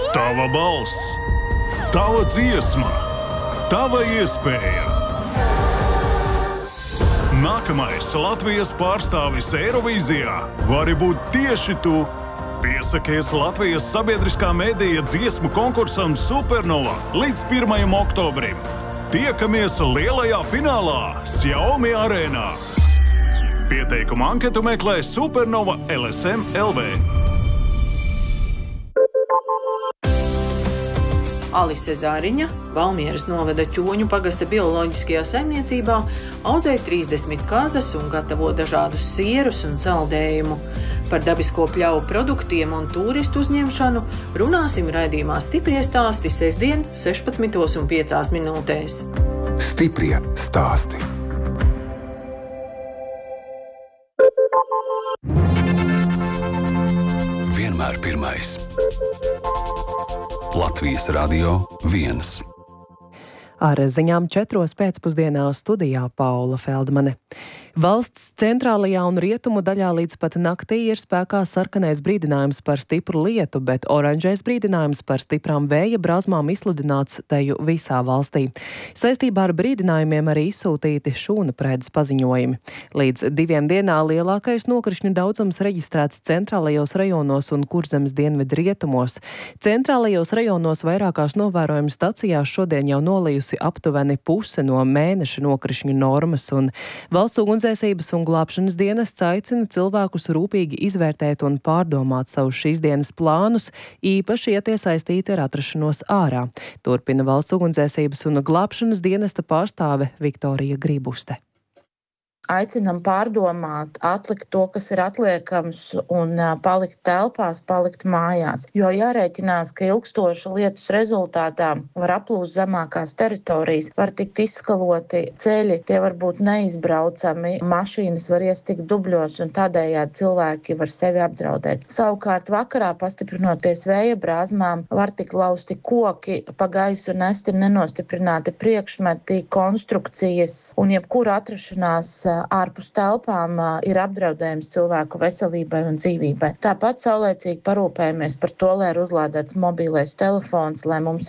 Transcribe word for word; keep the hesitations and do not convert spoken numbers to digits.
Tava balss, tava dziesma, tava iespēja. Nākamais Latvijas pārstāvis Eirovīzijā vari būt tieši tu. Piesakies Latvijas sabiedriskā medija dziesmu konkursam Supernova līdz pirmajam oktobrim. Tiekamies lielajā finālā Xiaomi arēnā. Pieteikumu anketu meklē Supernova L S M L V. Alise Zāriņa, Valmieras novada Ķoņu pagasta bioloģiskajā saimniecībā, audzē trīsdesmit kazas un gatavo dažādus sierus un saldējumu. Par dabisko pļauju produktiem un turistu uzņemšanu runāsim raidījumā Stiprie stāsti sestdien sešpadsmitos un piecās minūtēs. Stiprie stāsti. Vienmēr pirmais. Latvijas Radio viens. Ar ziņām četros pēcpusdienā studijā Paula Feldmane. Valsts centrālajā un rietumu daļā līdz pat naktī ir spēkā sarkanais brīdinājums par stipru lietu, bet oranžais brīdinājums par stiprām vēja brāzmām izsludināts teju visā valstī. Saistībā ar brīdinājumiem arī izsūtīti šūna prēdes paziņojumi. Līdz diviem dienā lielākais nokrišņu daudzums reģistrēts centrālajos rajonos un Kurzemes dienvidu rietumos. Centrālajos rajonos vairākās novērojumu stacijās šodien jau nolījusi aptuveni puse no mēneša nokrišņu normas, un valsts ugunsdzēsības un glābšanas dienests aicina cilvēkus rūpīgi izvērtēt un pārdomāt savus šīs dienas plānus, īpaši, ja tie saistīti ar atrašanos ārā. Turpina valsts ugunsdzēsības un glābšanas dienesta pārstāve Viktorija Grībuste. Aicinam pārdomāt, atlikt to, kas ir atliekams, un palikt telpās, palikt mājās. Jo jārēķinās, ka ilgstošu lietus rezultātā var aplūst zemākās teritorijas, var tikt izskaloti ceļi, tie var būt neizbraucami, mašīnas var iestikt dubļos, un tādējādi cilvēki var sevi apdraudēt. Savukārt vakarā, pastiprinoties vēja brāzmām, var tikt lausti koki, pa gaisu nesti nenostiprināti priekšmeti, konstrukcijas, un jebkura atrašanās ārpus telpām ir apdraudējums cilvēku veselībai un dzīvībai. Tāpat saulēcīgi parūpējamies par to, lai ir uzlādēts mobilais telefons, lai mums